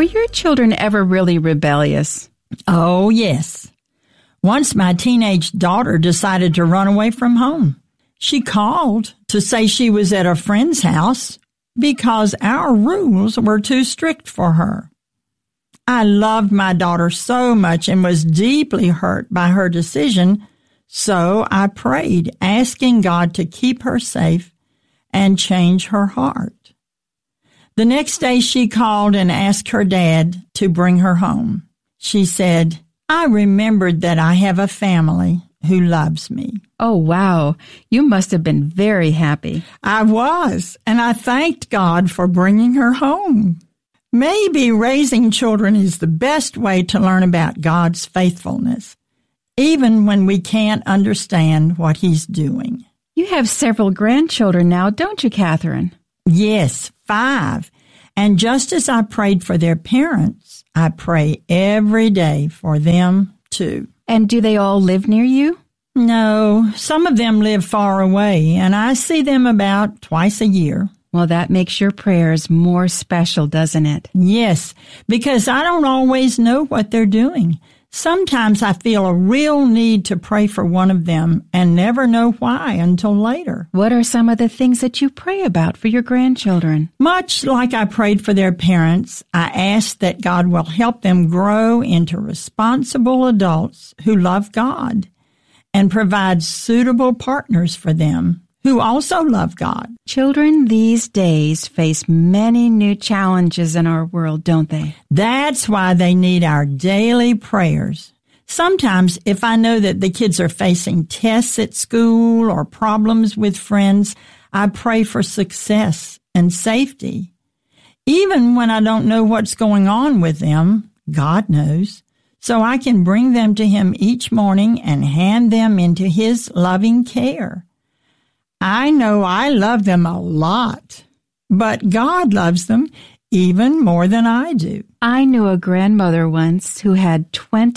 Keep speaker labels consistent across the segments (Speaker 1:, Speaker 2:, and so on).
Speaker 1: your children ever really rebellious?
Speaker 2: Oh, yes. Once my teenage daughter decided to run away from home. She called to say she was at a friend's house because our rules were too strict for her. I loved my daughter so much and was deeply hurt by her decision, so I prayed, asking God to keep her safe and change her heart. The next day she called and asked her dad to bring her home. She said, "I remembered that I have a family who loves me."
Speaker 1: Oh, wow. You must have been very happy.
Speaker 2: I was, and I thanked God for bringing her home. Maybe raising children is the best way to learn about God's faithfulness, even when we can't understand what He's doing.
Speaker 1: You have several grandchildren now, don't you, Catherine?
Speaker 2: Yes, 5. And just as I prayed for their parents, I pray every day for them, too.
Speaker 1: And do they all live near you?
Speaker 2: No, some of them live far away, and I see them about twice a year.
Speaker 1: Well, that makes your prayers more special, doesn't it?
Speaker 2: Yes, because I don't always know what they're doing. Sometimes I feel a real need to pray for one of them and never know why until later.
Speaker 1: What are some of the things that you pray about for your grandchildren?
Speaker 2: Much like I prayed for their parents, I ask that God will help them grow into responsible adults who love God and provide suitable partners for them who also love God.
Speaker 1: Children these days face many new challenges in our world, don't they?
Speaker 2: That's why they need our daily prayers. Sometimes, if I know that the kids are facing tests at school or problems with friends, I pray for success and safety. Even when I don't know what's going on with them, God knows. So I can bring them to Him each morning and hand them into His loving care. I know I love them a lot, but God loves them even more than I do.
Speaker 1: I knew a grandmother once who had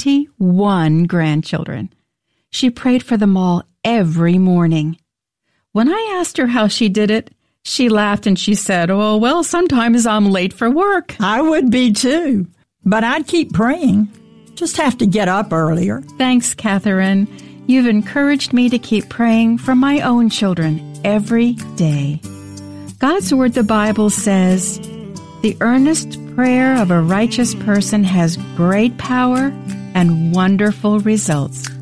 Speaker 1: 21 grandchildren. She prayed for them all every morning. When I asked her how she did it, she laughed and she said, "Oh, well, sometimes I'm late for work."
Speaker 2: I would be too, but I'd keep praying. Just have to get up earlier.
Speaker 1: Thanks, Catherine. You've encouraged me to keep praying for my own children every day. God's Word, the Bible, says, "The earnest prayer of a righteous person has great power and wonderful results."